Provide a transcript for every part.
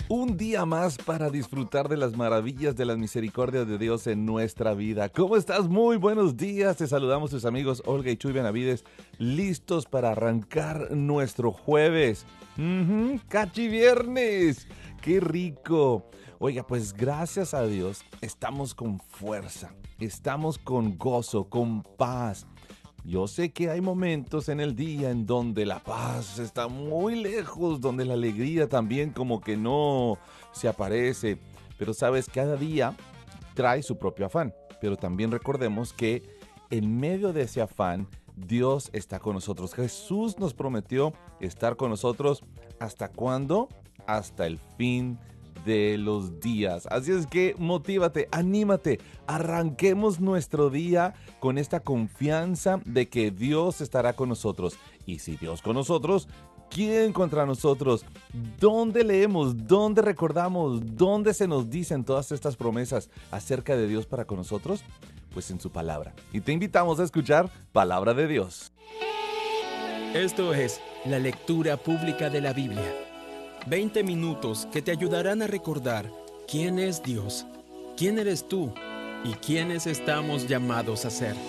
Un día más para disfrutar de las maravillas de las misericordias de Dios en nuestra vida. ¿Cómo estás? Muy buenos días. Te saludamos tus amigos Olga y Chuy Benavides, listos para arrancar nuestro jueves. ¡Cachi viernes! ¡Qué rico! Oiga, pues gracias a Dios estamos con fuerza, estamos con gozo, con paz. Yo sé que hay momentos en el día en donde la paz está muy lejos, donde la alegría también como que no se aparece, pero sabes, cada día trae su propio afán, pero también recordemos que en medio de ese afán, Dios está con nosotros. Jesús nos prometió estar con nosotros, ¿hasta cuándo? Hasta el fin de los días. Así es que motívate, anímate, arranquemos nuestro día con esta confianza de que Dios estará con nosotros. Y si Dios con nosotros, ¿quién contra nosotros? ¿Dónde leemos? ¿Dónde recordamos? ¿Dónde se nos dicen todas estas promesas acerca de Dios para con nosotros? Pues en su palabra. Y te invitamos a escuchar Palabra de Dios. Esto es la lectura pública de la Biblia. 20 minutos que te ayudarán a recordar quién es Dios, quién eres tú y quiénes estamos llamados a ser.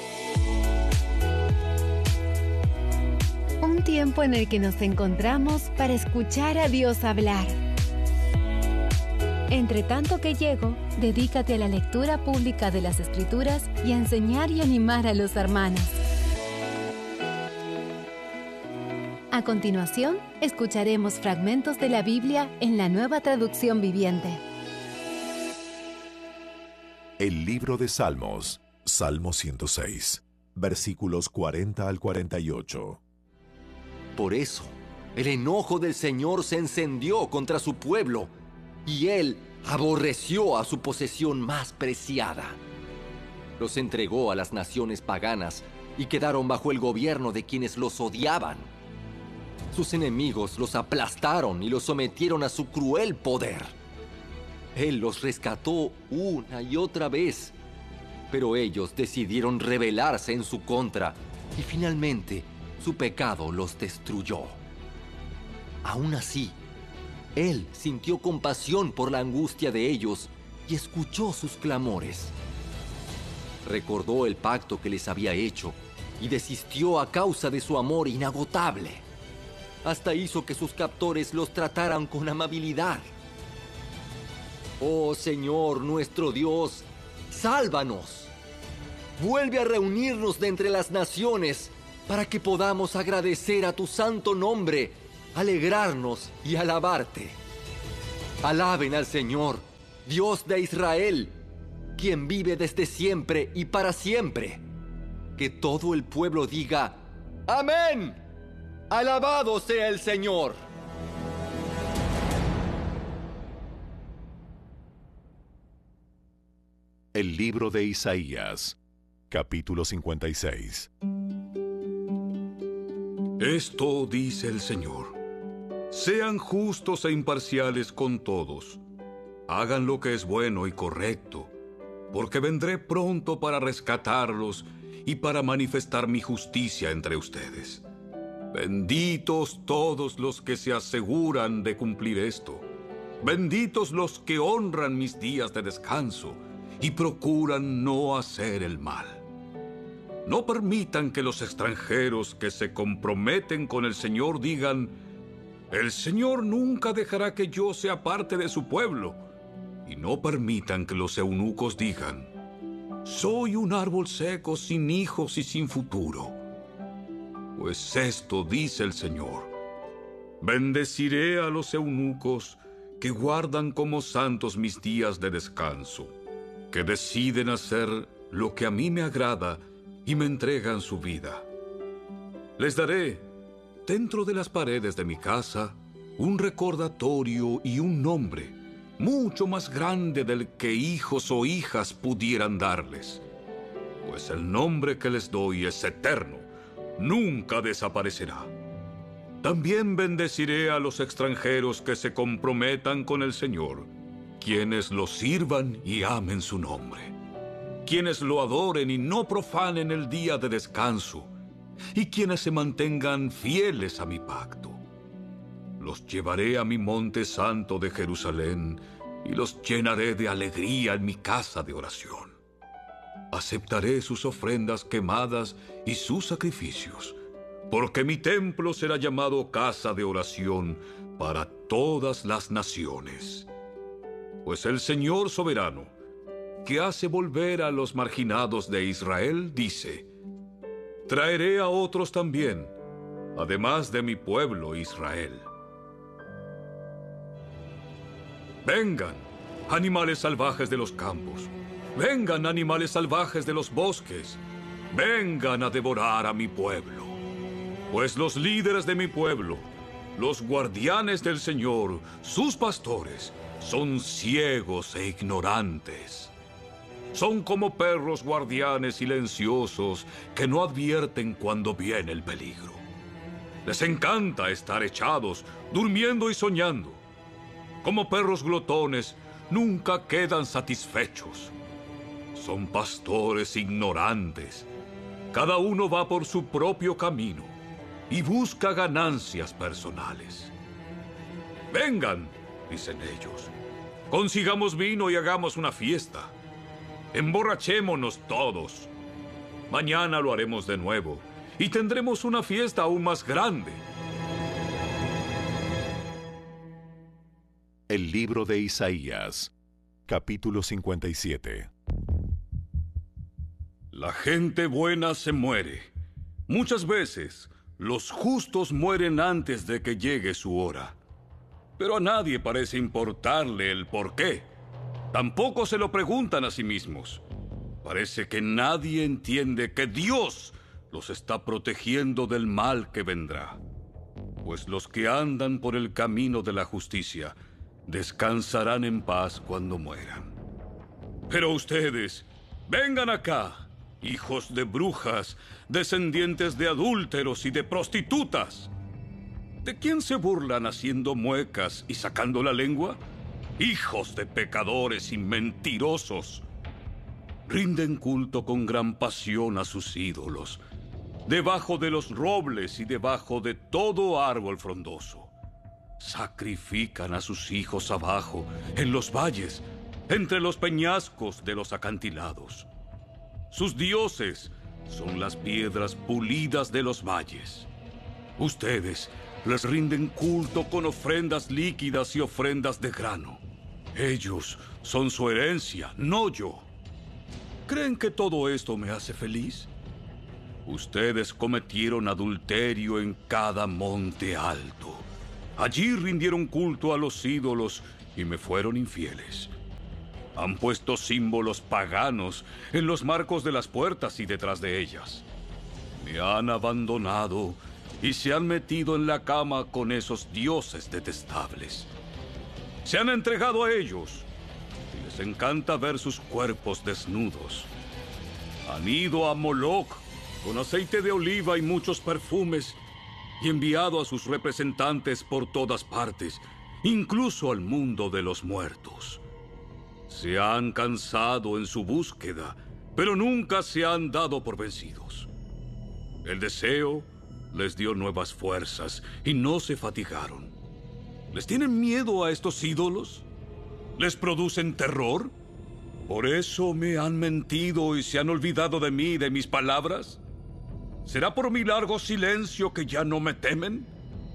Un tiempo en el que nos encontramos para escuchar a Dios hablar. Entre tanto que llego, dedícate a la lectura pública de las Escrituras y a enseñar y animar a los hermanos. A continuación, escucharemos fragmentos de la Biblia en la Nueva Traducción Viviente. El libro de Salmos, Salmo 106, versículos 40 al 48. Por eso, el enojo del Señor se encendió contra su pueblo, y Él aborreció a su posesión más preciada. Los entregó a las naciones paganas y quedaron bajo el gobierno de quienes los odiaban. Sus enemigos los aplastaron y los sometieron a su cruel poder. Él los rescató una y otra vez, pero ellos decidieron rebelarse en su contra y finalmente su pecado los destruyó. Aún así, Él sintió compasión por la angustia de ellos y escuchó sus clamores. Recordó el pacto que les había hecho y desistió a causa de su amor inagotable. Hasta hizo que sus captores los trataran con amabilidad. Oh Señor, nuestro Dios, sálvanos. Vuelve a reunirnos de entre las naciones para que podamos agradecer a tu santo nombre, alegrarnos y alabarte. Alaben al Señor, Dios de Israel, quien vive desde siempre y para siempre. Que todo el pueblo diga, ¡Amén! ¡Alabado sea el Señor! El libro de Isaías, capítulo 56. Esto dice el Señor: sean justos e imparciales con todos. Hagan lo que es bueno y correcto, porque vendré pronto para rescatarlos y para manifestar mi justicia entre ustedes. Benditos todos los que se aseguran de cumplir esto. Benditos los que honran mis días de descanso y procuran no hacer el mal. No permitan que los extranjeros que se comprometen con el Señor digan: el Señor nunca dejará que yo sea parte de su pueblo. Y no permitan que los eunucos digan: soy un árbol seco, sin hijos y sin futuro. Pues esto dice el Señor: bendeciré a los eunucos que guardan como santos mis días de descanso, que deciden hacer lo que a mí me agrada y me entregan su vida. Les daré, dentro de las paredes de mi casa, un recordatorio y un nombre, mucho más grande del que hijos o hijas pudieran darles. Pues el nombre que les doy es eterno, nunca desaparecerá. También bendeciré a los extranjeros que se comprometan con el Señor, quienes lo sirvan y amen su nombre, quienes lo adoren y no profanen el día de descanso, y quienes se mantengan fieles a mi pacto. Los llevaré a mi monte santo de Jerusalén y los llenaré de alegría en mi casa de oración. Aceptaré sus ofrendas quemadas y sus sacrificios, porque mi templo será llamado casa de oración para todas las naciones. Pues el Señor soberano, que hace volver a los marginados de Israel, dice: traeré a otros también, además de mi pueblo Israel. Vengan, animales salvajes de los campos. Vengan, animales salvajes de los bosques. Vengan a devorar a mi pueblo. Pues los líderes de mi pueblo, los guardianes del Señor, sus pastores, son ciegos e ignorantes. Son como perros guardianes silenciosos que no advierten cuando viene el peligro. Les encanta estar echados, durmiendo y soñando. Como perros glotones, nunca quedan satisfechos. Son pastores ignorantes. Cada uno va por su propio camino y busca ganancias personales. Vengan, dicen ellos, consigamos vino y hagamos una fiesta. Emborrachémonos todos. Mañana lo haremos de nuevo y tendremos una fiesta aún más grande. El libro de Isaías, capítulo 57. La gente buena se muere. Muchas veces los justos mueren antes de que llegue su hora. Pero a nadie parece importarle el por qué. Tampoco se lo preguntan a sí mismos. Parece que nadie entiende que Dios los está protegiendo del mal que vendrá. Pues los que andan por el camino de la justicia descansarán en paz cuando mueran. Pero ustedes, vengan acá, hijos de brujas, descendientes de adúlteros y de prostitutas. ¿De quién se burlan haciendo muecas y sacando la lengua? Hijos de pecadores y mentirosos. Rinden culto con gran pasión a sus ídolos, debajo de los robles y debajo de todo árbol frondoso. Sacrifican a sus hijos abajo, en los valles, entre los peñascos de los acantilados. Sus dioses son las piedras pulidas de los valles. Ustedes les rinden culto con ofrendas líquidas y ofrendas de grano. Ellos son su herencia, no yo. ¿Creen que todo esto me hace feliz? Ustedes cometieron adulterio en cada monte alto. Allí rindieron culto a los ídolos y me fueron infieles. Han puesto símbolos paganos en los marcos de las puertas y detrás de ellas. Me han abandonado y se han metido en la cama con esos dioses detestables. Se han entregado a ellos y les encanta ver sus cuerpos desnudos. Han ido a Moloc con aceite de oliva y muchos perfumes y enviado a sus representantes por todas partes, incluso al mundo de los muertos. Se han cansado en su búsqueda, pero nunca se han dado por vencidos. El deseo les dio nuevas fuerzas y no se fatigaron. ¿Les tienen miedo a estos ídolos? ¿Les producen terror? ¿Por eso me han mentido y se han olvidado de mí y de mis palabras? ¿Será por mi largo silencio que ya no me temen?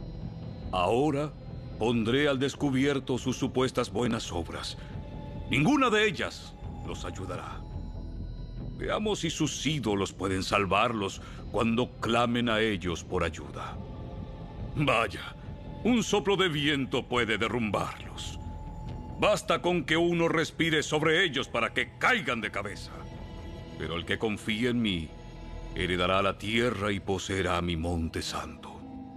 Ahora pondré al descubierto sus supuestas buenas obras. Ninguna de ellas los ayudará. Veamos si sus ídolos pueden salvarlos cuando clamen a ellos por ayuda. Vaya, un soplo de viento puede derrumbarlos. Basta con que uno respire sobre ellos para que caigan de cabeza. Pero el que confíe en mí heredará la tierra y poseerá mi monte santo.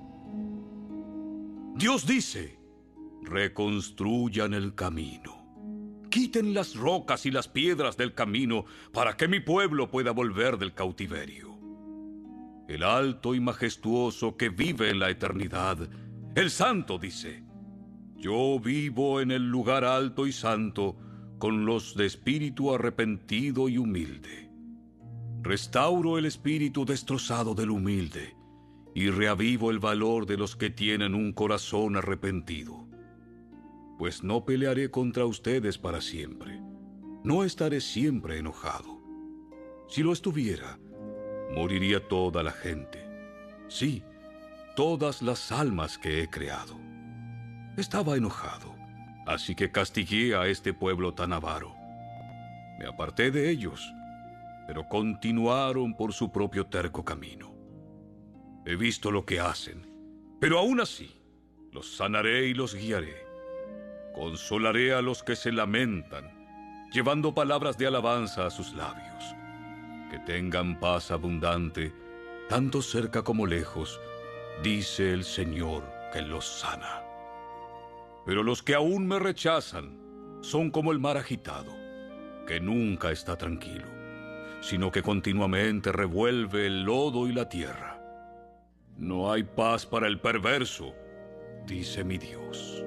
Dios dice: reconstruyan el camino. Quiten las rocas y las piedras del camino para que mi pueblo pueda volver del cautiverio. El alto y majestuoso que vive en la eternidad, el santo, dice: yo vivo en el lugar alto y santo con los de espíritu arrepentido y humilde. Restauro el espíritu destrozado del humilde y reavivo el valor de los que tienen un corazón arrepentido. Pues no pelearé contra ustedes para siempre. No estaré siempre enojado. Si lo estuviera, moriría toda la gente. Sí, todas las almas que he creado. Estaba enojado, así que castigué a este pueblo tan avaro. Me aparté de ellos, pero continuaron por su propio terco camino. He visto lo que hacen, pero aún así los sanaré y los guiaré. Consolaré a los que se lamentan, llevando palabras de alabanza a sus labios. Que tengan paz abundante, tanto cerca como lejos, dice el Señor que los sana. Pero los que aún me rechazan son como el mar agitado, que nunca está tranquilo, sino que continuamente revuelve el lodo y la tierra. No hay paz para el perverso, dice mi Dios.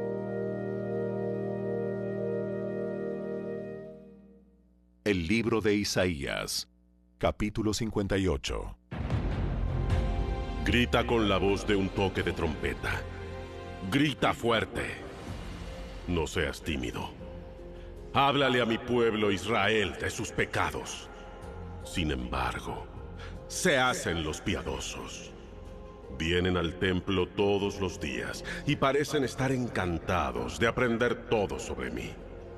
El libro de Isaías, capítulo 58. Grita con la voz de un toque de trompeta. Grita fuerte. No seas tímido. Háblale a mi pueblo Israel de sus pecados. Sin embargo, se hacen los piadosos. Vienen al templo todos los días y parecen estar encantados de aprender todo sobre mí.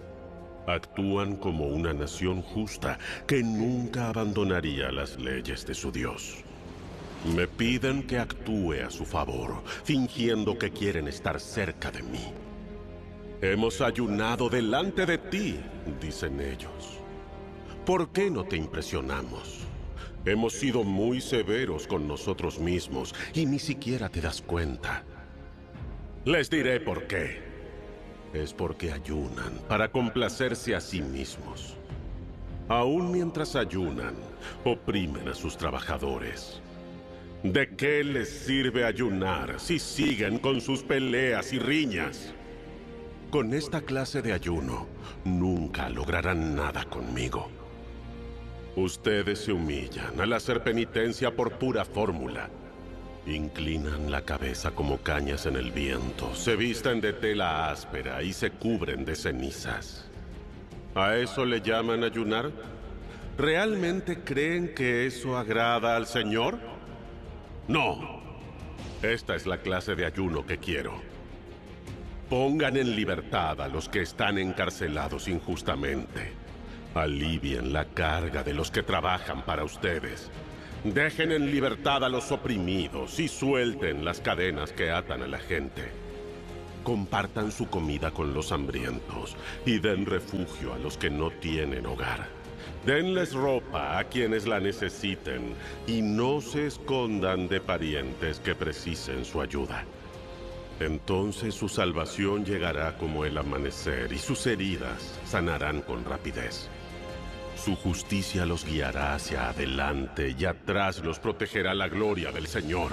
Actúan como una nación justa que nunca abandonaría las leyes de su Dios. Me piden que actúe a su favor, fingiendo que quieren estar cerca de mí. Hemos ayunado delante de ti, dicen ellos. ¿Por qué no te impresionamos? Hemos sido muy severos con nosotros mismos y ni siquiera te das cuenta. Les diré por qué. Es porque ayunan para complacerse a sí mismos. Aún mientras ayunan, oprimen a sus trabajadores. ¿De qué les sirve ayunar si siguen con sus peleas y riñas? Con esta clase de ayuno, nunca lograrán nada conmigo. Ustedes se humillan al hacer penitencia por pura fórmula. Inclinan la cabeza como cañas en el viento, se visten de tela áspera y se cubren de cenizas. ¿A eso le llaman ayunar? ¿Realmente creen que eso agrada al Señor? No. Esta es la clase de ayuno que quiero. Pongan en libertad a los que están encarcelados injustamente. Alivien la carga de los que trabajan para ustedes. Dejen en libertad a los oprimidos y suelten las cadenas que atan a la gente. Compartan su comida con los hambrientos y den refugio a los que no tienen hogar. Denles ropa a quienes la necesiten y no se escondan de parientes que precisen su ayuda. Entonces su salvación llegará como el amanecer y sus heridas sanarán con rapidez. Su justicia los guiará hacia adelante y atrás los protegerá la gloria del Señor.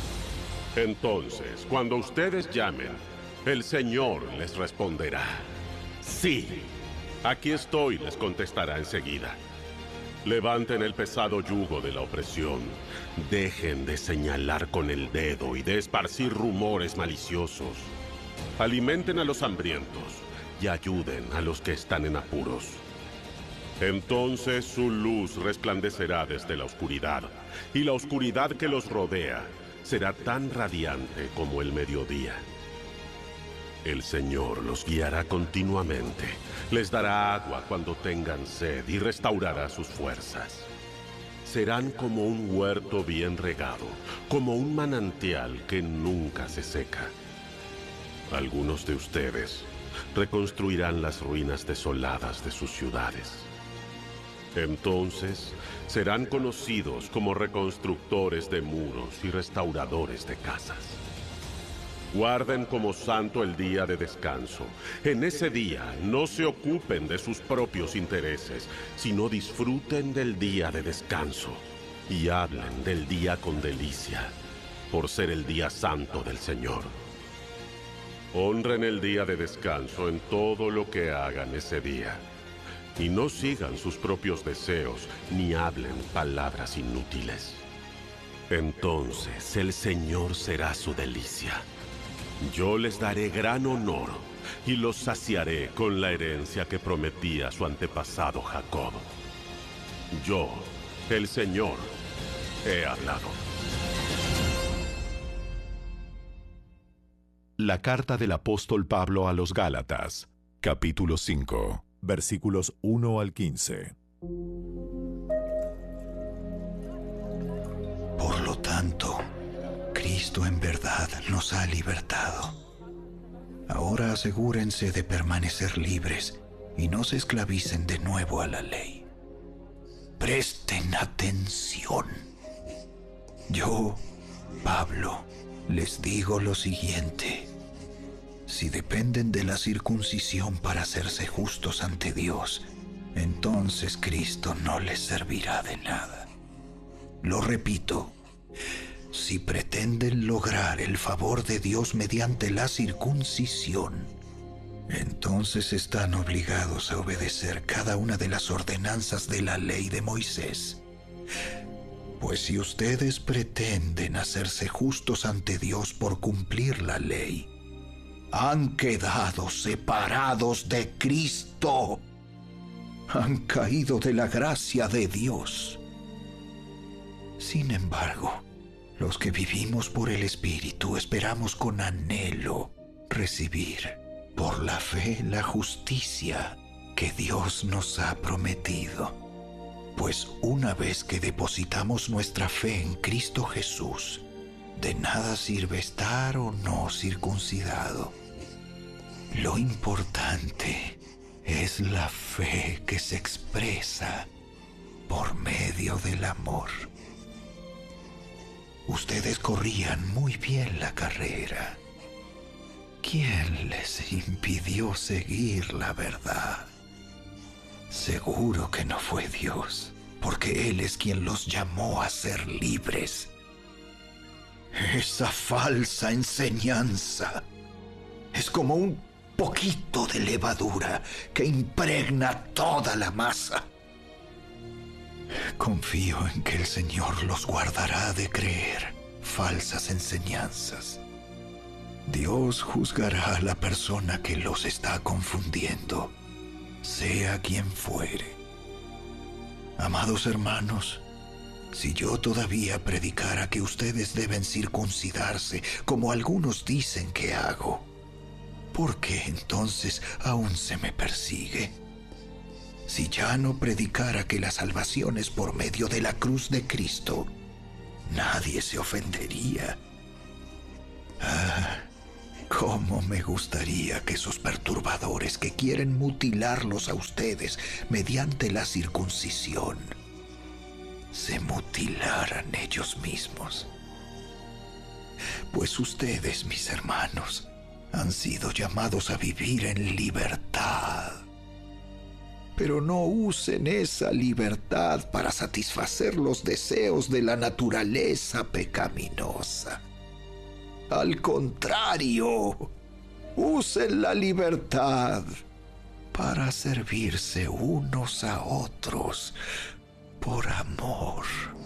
Entonces, cuando ustedes llamen, el Señor les responderá. Sí, aquí estoy, les contestará enseguida. Levanten el pesado yugo de la opresión. Dejen de señalar con el dedo y de esparcir rumores maliciosos. Alimenten a los hambrientos y ayuden a los que están en apuros. Entonces su luz resplandecerá desde la oscuridad, y la oscuridad que los rodea será tan radiante como el mediodía. El Señor los guiará continuamente, les dará agua cuando tengan sed y restaurará sus fuerzas. Serán como un huerto bien regado, como un manantial que nunca se seca. Algunos de ustedes reconstruirán las ruinas desoladas de sus ciudades. Entonces serán conocidos como reconstructores de muros y restauradores de casas. Guarden como santo el día de descanso. En ese día no se ocupen de sus propios intereses, sino disfruten del día de descanso y hablen del día con delicia, por ser el día santo del Señor. Honren el día de descanso en todo lo que hagan ese día. Y no sigan sus propios deseos, ni hablen palabras inútiles. entonces el Señor será su delicia. Yo les daré gran honor y los saciaré con la herencia que prometí a su antepasado Jacob. Yo, el Señor, he hablado. La carta del apóstol Pablo a los Gálatas, capítulo 5, versículos 1 al 15. Por lo tanto, Cristo en verdad nos ha libertado. Ahora asegúrense de permanecer libres y no se esclavicen de nuevo a la ley. Presten atención. Yo, Pablo, les digo lo siguiente. Si dependen de la circuncisión para hacerse justos ante Dios, entonces Cristo no les servirá de nada. Lo repito, si pretenden lograr el favor de Dios mediante la circuncisión, entonces están obligados a obedecer cada una de las ordenanzas de la ley de Moisés. Pues si ustedes pretenden hacerse justos ante Dios por cumplir la ley, han quedado separados de Cristo. Han caído de la gracia de Dios. Sin embargo, los que vivimos por el Espíritu esperamos con anhelo recibir por la fe la justicia que Dios nos ha prometido. Pues una vez que depositamos nuestra fe en Cristo Jesús, de nada sirve estar o no circuncidado. Lo importante es la fe que se expresa por medio del amor. Ustedes corrían muy bien la carrera. ¿Quién les impidió seguir la verdad? Seguro que no fue Dios, porque Él es quien los llamó a ser libres. Esa falsa enseñanza es como un poquito de levadura que impregna toda la masa. Confío en que el Señor los guardará de creer falsas enseñanzas. Dios juzgará a la persona que los está confundiendo, sea quien fuere. Amados hermanos, si yo todavía predicara que ustedes deben circuncidarse, como algunos dicen que hago, ¿por qué entonces aún se me persigue? Si ya no predicara que la salvación es por medio de la cruz de Cristo, nadie se ofendería. Cómo me gustaría que esos perturbadores que quieren mutilarlos a ustedes mediante la circuncisión se mutilaran ellos mismos. Pues ustedes, mis hermanos, han sido llamados a vivir en libertad. Pero no usen esa libertad para satisfacer los deseos de la naturaleza pecaminosa. Al contrario, usen la libertad para servirse unos a otros por amor.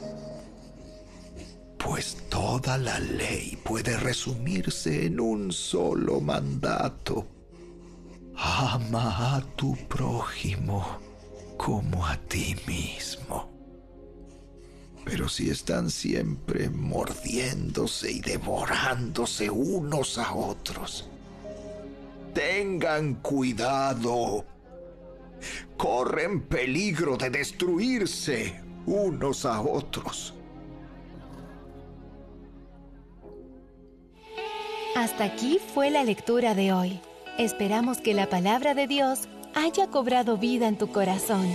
Pues toda la ley puede resumirse en un solo mandato: ama a tu prójimo como a ti mismo. Pero si están siempre mordiéndose y devorándose unos a otros, tengan cuidado. Corren peligro de destruirse unos a otros. Hasta aquí fue la lectura de hoy. Esperamos que la palabra de Dios haya cobrado vida en tu corazón.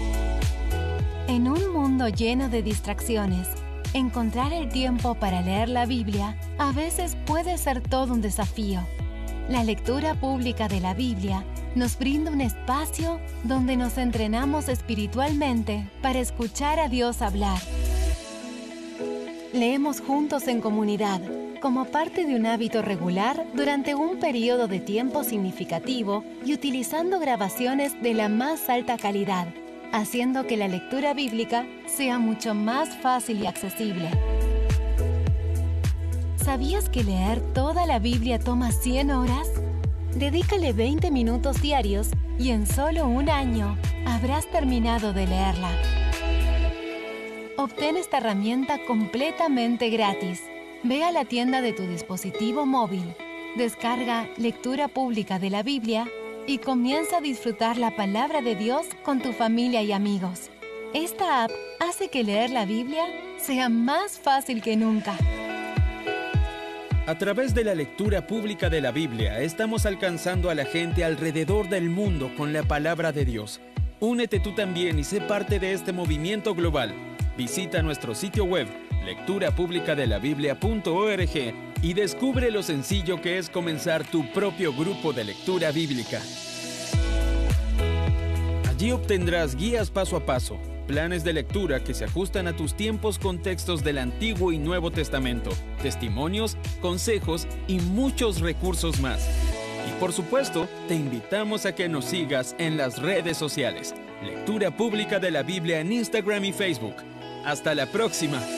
En un mundo lleno de distracciones, encontrar el tiempo para leer la Biblia a veces puede ser todo un desafío. La lectura pública de la Biblia nos brinda un espacio donde nos entrenamos espiritualmente para escuchar a Dios hablar. Leemos juntos en comunidad, como parte de un hábito regular durante un periodo de tiempo significativo y utilizando grabaciones de la más alta calidad, haciendo que la lectura bíblica sea mucho más fácil y accesible. ¿Sabías que leer toda la Biblia toma 100 horas? Dedícale 20 minutos diarios y en solo un año habrás terminado de leerla. Obtén esta herramienta completamente gratis. Ve a la tienda de tu dispositivo móvil, descarga Lectura Pública de la Biblia y comienza a disfrutar la palabra de Dios con tu familia y amigos. Esta app hace que leer la Biblia sea más fácil que nunca. A través de la lectura pública de la Biblia, estamos alcanzando a la gente alrededor del mundo con la palabra de Dios. Únete tú también y sé parte de este movimiento global. Visita nuestro sitio web, lecturapublicadelabiblia.org, y descubre lo sencillo que es comenzar tu propio grupo de lectura bíblica. Allí obtendrás guías paso a paso, planes de lectura que se ajustan a tus tiempos con textos del Antiguo y Nuevo Testamento, testimonios, consejos y muchos recursos más. Y por supuesto, te invitamos a que nos sigas en las redes sociales. Lectura Pública de la Biblia en Instagram y Facebook. ¡Hasta la próxima!